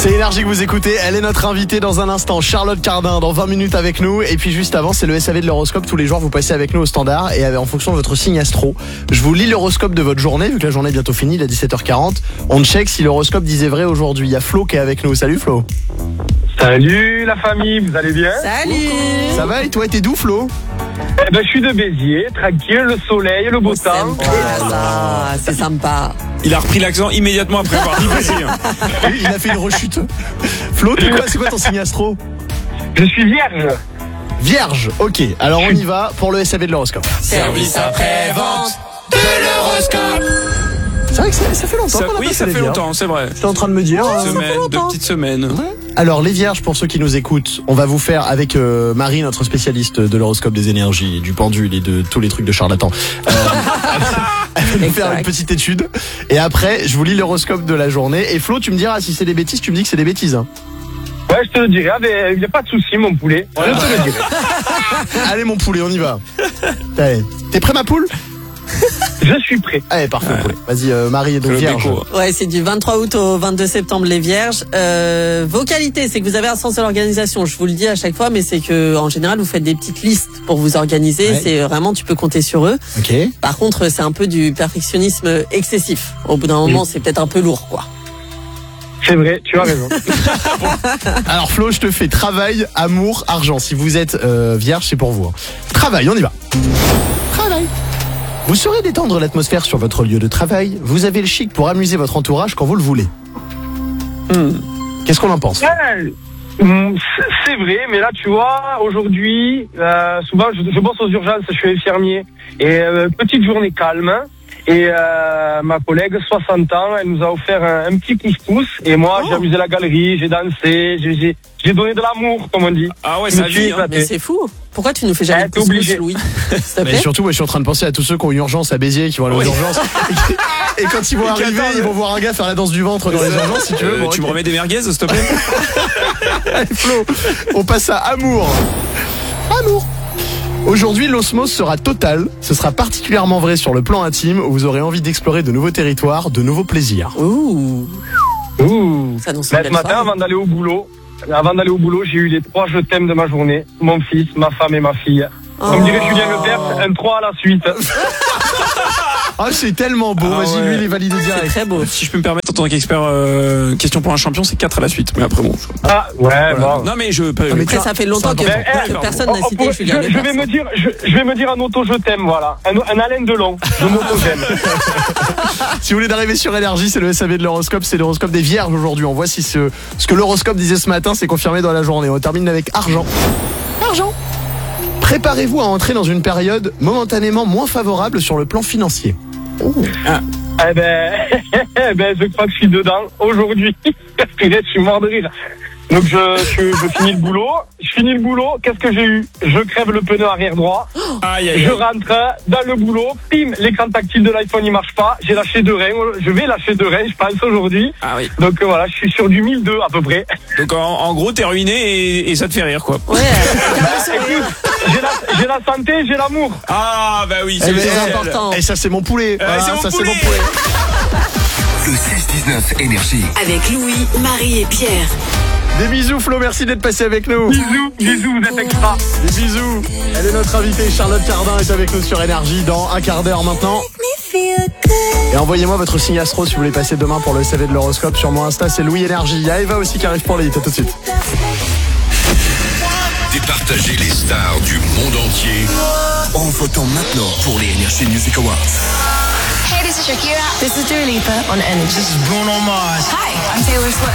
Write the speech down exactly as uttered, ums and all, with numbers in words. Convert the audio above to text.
C'est Énergie que vous écoutez, elle est notre invitée dans un instant, Charlotte Cardin, dans vingt minutes avec nous. Et puis juste avant, c'est le S A V de l'horoscope. Tous les jours, vous passez avec nous au standard et en fonction de votre signe astro, je vous lis l'horoscope de votre journée, vu que la journée est bientôt finie, il est dix-sept heures quarante. On check si l'horoscope disait vrai aujourd'hui. Il y a Flo qui est avec nous. Salut Flo. Salut la famille, vous allez bien? Salut. Ça va et toi, t'es d'où Flo? Eh ben, je suis de Béziers, tranquille, le soleil, le beau temps. Sympa, ça, c'est sympa. Il a repris l'accent immédiatement après avoir dit Béziers. Il a fait une rechute. Flo, t'es quoi, c'est quoi ton signe astro? Je suis vierge. Vierge, ok. Alors on y va pour le S A V de l'horoscope. Service après-vente de l'horoscope. C'est vrai que ça, ça fait longtemps Ça, qu'on a oui, pas ça les fait vierges. longtemps, c'est vrai. J'étais en train de me dire. Deux euh, semaines, deux petites semaines. Alors les vierges, pour ceux qui nous écoutent, on va vous faire avec euh, Marie, notre spécialiste de l'horoscope des énergies, du pendule et de tous les trucs de charlatan. Euh, elle va nous faire une petite étude. Et après, je vous lis l'horoscope de la journée. Et Flo, tu me diras si c'est des bêtises, tu me dis que c'est des bêtises. Hein. Ouais, je te le dirai, il n'y a pas de souci, mon poulet. Je te le dirai. Allez mon poulet, on y va. Allez. T'es prêt ma poule? Je suis prêt. Allez, parfait. Ouais. Poulet. Vas-y, euh, Marie est donc Le vierge. béco. Ouais, c'est du vingt-trois août au vingt-deux septembre les vierges. Euh, vos qualités, c'est que vous avez un sens de l'organisation. Je vous le dis à chaque fois, mais c'est que en général, vous faites des petites listes pour vous organiser. Ouais. C'est vraiment, tu peux compter sur eux. Ok. Par contre, c'est un peu du perfectionnisme excessif. Au bout d'un moment, c'est peut-être un peu lourd, quoi. C'est vrai, tu as raison. Alors Flo, je te fais travail, amour, argent. Si vous êtes euh, vierge, c'est pour vous. Hein. Travail, on y va. Travail. Vous saurez détendre l'atmosphère sur votre lieu de travail. Vous avez le chic pour amuser votre entourage quand vous le voulez. Hmm. Qu'est-ce qu'on en pense? Ouais, hum, c'est- c'est vrai, mais là, tu vois, aujourd'hui, euh, souvent, je, je bosse aux urgences, je suis infirmier. Et euh, petite journée calme. hein. Et euh, ma collègue, soixante ans, elle nous a offert un, un petit pouce-pouce. Et moi, Oh. j'ai amusé la galerie, j'ai dansé, j'ai, j'ai, j'ai donné de l'amour, comme on dit. Ah ouais, Je me ça suis vit. Hein. éclaté. Mais c'est fou. Pourquoi tu nous fais jamais Eh, de t'es pouce-pouce, obligé. Louis? S'il te Mais plaît. surtout, moi, je suis en train de penser à tous ceux qui ont une urgence à Béziers, qui vont aller aux Oui. urgences. Et quand ils vont arriver, attendent. ils vont voir un gars faire la danse du ventre dans les urgences, si tu veux. Euh, Bon, tu ok. me remets des merguez, s'il te plaît? Allez, Flo, on passe à amour. Amour. Aujourd'hui, l'osmose sera totale. Ce sera particulièrement vrai sur le plan intime, où vous aurez envie d'explorer de nouveaux territoires, de nouveaux plaisirs. Ouh. Ouh. Ça annonce une Ben, ce belle matin, soirée. avant d'aller au boulot, avant d'aller au boulot, j'ai eu les trois je t'aime de ma journée. Mon fils, ma femme et ma fille. Comme Oh. dirait Julien Lepers, un trois à la suite. Ah, c'est tellement beau. Ah Vas-y, ouais. lui, il est validé C'est direct. très beau. Si je peux me permettre, en tant qu'expert euh, question pour un champion, c'est quatre à la suite. Mais après, bon. je- Ah, ouais, voilà. bon. Non, mais je. mais Après, tiens, ça fait longtemps que, c'est important. que Ben, personne Oh, n'a oh, cité pour- Julien je, je vais Lepers. me dire, je, je vais me dire un auto je t'aime, voilà. Un, un Alain Delon. Je m'auto-j'aime. Si vous voulez d'arriver sur Énergie, c'est le S A V de l'horoscope, c'est l'horoscope des vierges aujourd'hui. On voit si ce, ce que l'horoscope disait ce matin, c'est confirmé dans la journée. On termine avec argent. Argent. Préparez-vous à entrer dans une période momentanément moins favorable sur le plan financier. Eh ben, eh ben, je crois que je suis dedans aujourd'hui. Punaise, je suis mort de rire. Donc je, je, je finis le boulot, je finis le boulot, qu'est-ce que j'ai eu? Je crève le pneu arrière droit, Aïe, aïe, je aïe. rentre dans le boulot, pim, l'écran tactile de l'iPhone il marche pas, j'ai lâché deux reins, je vais lâcher deux reins je pense aujourd'hui. Ah oui. Donc euh, voilà, je suis sur du mille deux à peu près. Donc en, en gros, t'es ruiné et, et ça te fait rire, quoi. Ouais, regarde le sourire. Écoute, j'ai la, j'ai la santé, j'ai l'amour. Ah bah oui, Eh c'est ben, essentiel. important. Et ça, c'est mon poulet. Voilà, c'est mon ça, c'est poulet. mon poulet. Le six dix-neuf Énergie. Avec Louis, Marie et Pierre. Des bisous, Flo. Merci d'être passé avec nous. Bisous, bisous, vous êtes extra. Des bisous. Elle est notre invitée. Charlotte Cardin est avec nous sur Énergie dans un quart d'heure maintenant. Et envoyez-moi votre signe astro si vous voulez passer demain pour le S A V de l'horoscope sur mon Insta. C'est Louis Énergie. Il y a Eva aussi qui arrive pour les hits. À tout de suite. Départager les stars du monde entier en votant maintenant pour les Energy Music Awards. Hey, this is Shakira. This is Dua Lipa on Energy. Hi, I'm Taylor Swift.